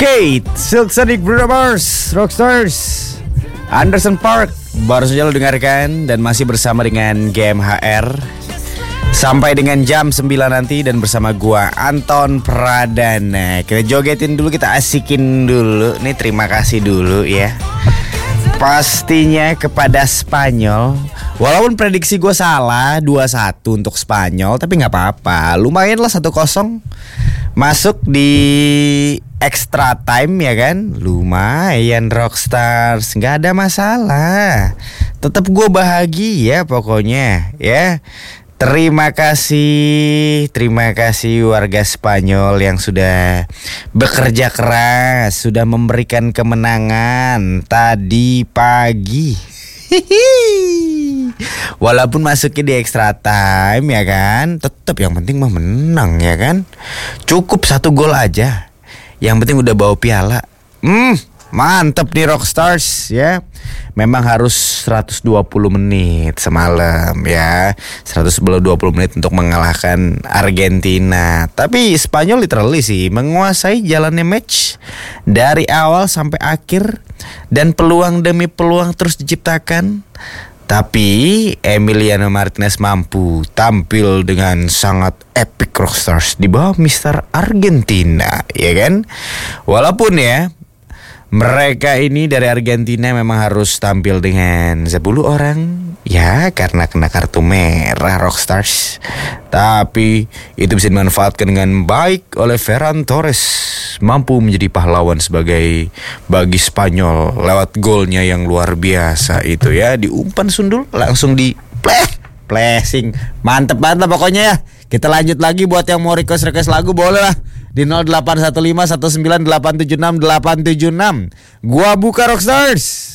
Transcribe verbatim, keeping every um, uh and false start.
Skate, Silk Sonic, Bruno Mars, Rockstars, Anderson .Paak. Baru saja lo dengarkan dan masih bersama dengan G M H R sampai dengan jam sembilan nanti dan bersama gua Anton Pradana. Kita jogetin dulu, kita asikin dulu. Nih terima kasih dulu ya. Pastinya kepada Spanyol. Walaupun prediksi gue salah dua satu untuk Spanyol, tapi gak apa-apa. Lumayan lah satu kosong. Masuk di extra time ya kan. Lumayan Rockstars, gak ada masalah. Tetap gue bahagia pokoknya ya. Terima kasih, terima kasih warga Spanyol yang sudah bekerja keras, sudah memberikan kemenangan tadi pagi. Walaupun masuknya di extra time ya kan, tetap yang penting mah menang ya kan. Cukup satu gol aja, yang penting udah bawa piala. Hmm, mantep nih Rockstars ya. Memang harus seratus dua puluh menit semalam ya. seratus dua puluh menit untuk mengalahkan Argentina. Tapi Spanyol literally sih menguasai jalannya match dari awal sampai akhir. Dan peluang demi peluang terus diciptakan. Tapi Emiliano Martinez mampu tampil dengan sangat epic Rockstars di bawah Mister Argentina ya kan. Walaupun ya mereka ini dari Argentina memang harus tampil dengan sepuluh orang ya karena kena kartu merah Rockstars. Tapi itu bisa dimanfaatkan dengan baik oleh Ferran Torres, mampu menjadi pahlawan sebagai bagi Spanyol lewat golnya yang luar biasa itu ya. Diumpan sundul langsung di pleh, flashing. Mantep banget pokoknya ya. Kita lanjut lagi buat yang mau request-request lagu boleh lah di nol delapan satu lima satu sembilan delapan tujuh enam delapan tujuh enam. Gua buka Rockstars.